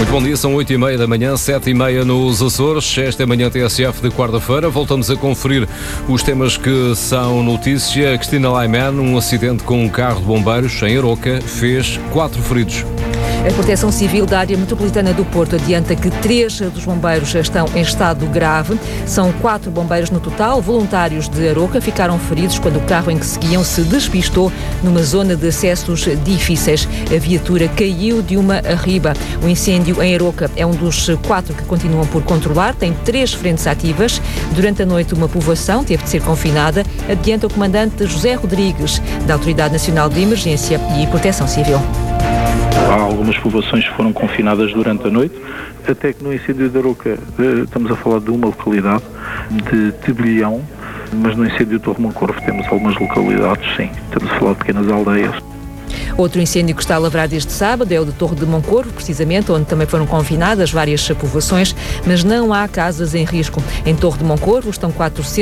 Muito bom dia, são 8h30 da manhã, 7h30 nos Açores. Esta é a manhã TSF de quarta-feira. Voltamos a conferir os temas que são notícia. Cristina Laiman, um acidente com um carro de bombeiros em Aroca, fez 4 feridos. A Proteção Civil da área metropolitana do Porto adianta que 3 dos bombeiros estão em estado grave. São 4 bombeiros no total. Voluntários de Aroca ficaram feridos quando o carro em que seguiam se despistou numa zona de acessos difíceis. A viatura caiu de uma arriba. O incêndio em Aroca é um dos 4 que continuam por controlar. Tem 3 frentes ativas. Durante a noite, uma povoação teve de ser confinada, adianta o comandante José Rodrigues, da Autoridade Nacional de Emergência e Proteção Civil. Há algumas povoações que foram confinadas durante a noite, até que no incêndio de Aroca estamos a falar de uma localidade, de Tebelhão, mas no incêndio de Torre Moncorvo temos algumas localidades, sim, estamos a falar de pequenas aldeias. Outro incêndio que está a lavrar desde sábado é o de Torre de Moncorvo, precisamente, onde também foram confinadas várias povoações, mas não há casas em risco. Em Torre de Moncorvo estão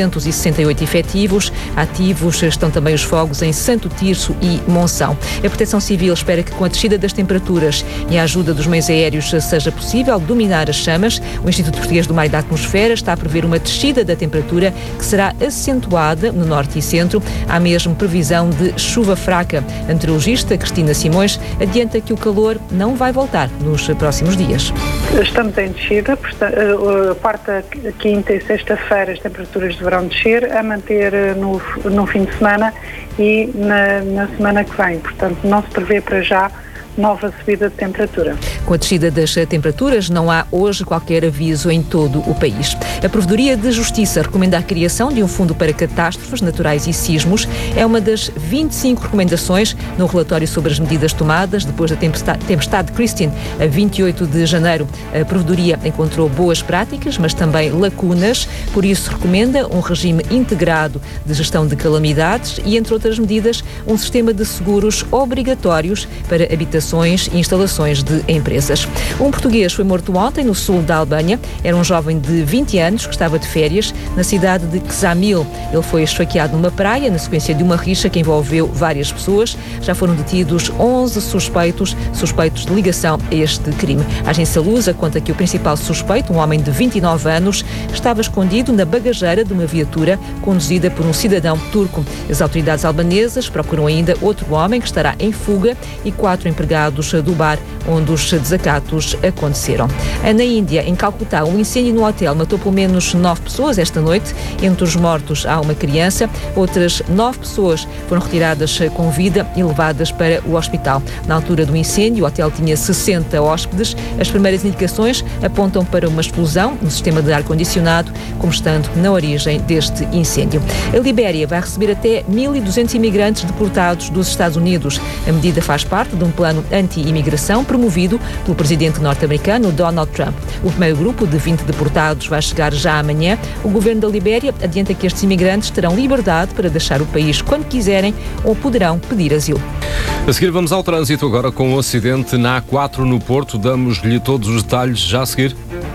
468 efetivos, ativos estão também os fogos em Santo Tirso e Monção. A Proteção Civil espera que com a descida das temperaturas e a ajuda dos meios aéreos seja possível dominar as chamas. O Instituto Português do Mar e da Atmosfera está a prever uma descida da temperatura que será acentuada no norte e centro. Há mesmo previsão de chuva fraca. A meteorologista Cristina Simões adianta que o calor não vai voltar nos próximos dias. Estamos em descida, portanto, quarta, quinta e sexta-feira as temperaturas deverão descer, a manter no fim de semana e na semana que vem. Portanto, não se prevê para já nova subida de temperatura. Com a descida das temperaturas, não há hoje qualquer aviso em todo o país. A Provedoria de Justiça recomenda a criação de um fundo para catástrofes naturais e sismos. É uma das 25 recomendações no relatório sobre as medidas tomadas depois da tempestade Christine, a 28 de janeiro. A Provedoria encontrou boas práticas, mas também lacunas. Por isso, recomenda um regime integrado de gestão de calamidades e, entre outras medidas, um sistema de seguros obrigatórios para habitações e instalações de empresas. Um português foi morto ontem no sul da Albânia. Era um jovem de 20 anos que estava de férias na cidade de Ksamil. Ele foi esfaqueado numa praia na sequência de uma rixa que envolveu várias pessoas. Já foram detidos 11 suspeitos de ligação a este crime. A agência Lusa conta que o principal suspeito, um homem de 29 anos, estava escondido na bagageira de uma viatura conduzida por um cidadão turco. As autoridades albanesas procuram ainda outro homem que estará em fuga e 4 empregados do bar onde os desacatos aconteceram. Na Índia, em Calcutá, um incêndio no hotel matou pelo menos 9 pessoas esta noite. Entre os mortos há uma criança. Outras 9 pessoas foram retiradas com vida e levadas para o hospital. Na altura do incêndio, o hotel tinha 60 hóspedes. As primeiras indicações apontam para uma explosão no sistema de ar-condicionado, como estando na origem deste incêndio. A Libéria vai receber até 1.200 imigrantes deportados dos Estados Unidos. A medida faz parte de um plano anti-imigração promovido pelo presidente norte-americano Donald Trump. O primeiro grupo de 20 deportados vai chegar já amanhã. O governo da Libéria adianta que estes imigrantes terão liberdade para deixar o país quando quiserem ou poderão pedir asilo. A seguir vamos ao trânsito agora com um acidente na A4 no Porto. Damos-lhe todos os detalhes já a seguir.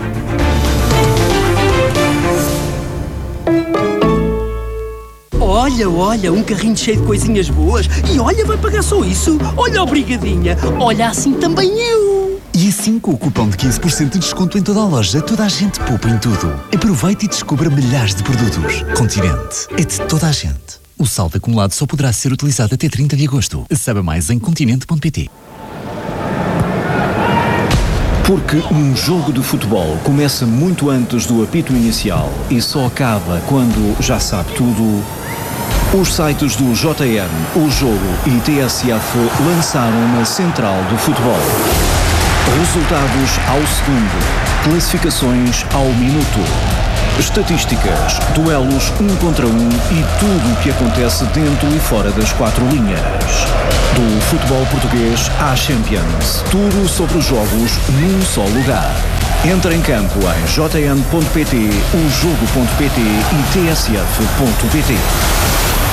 Olha, um carrinho cheio de coisinhas boas. E olha, vai pagar só isso. Olha a brigadinha. Olha, assim também eu. E assim, com o cupom de 15% de desconto em toda a loja, toda a gente poupa em tudo. Aproveite e descubra milhares de produtos. Continente é de toda a gente. O saldo acumulado só poderá ser utilizado até 30 de agosto. Saiba mais em continente.pt. Porque um jogo de futebol começa muito antes do apito inicial e só acaba quando já sabe tudo. Os sites do JN, O Jogo e TSF lançaram uma central do futebol. Resultados ao segundo, classificações ao minuto, estatísticas, duelos 1 contra 1 e tudo o que acontece dentro e fora das 4 linhas. Do futebol português à Champions, tudo sobre os jogos num só lugar. Entra em campo em jn.pt, ojogo.pt e tsf.pt.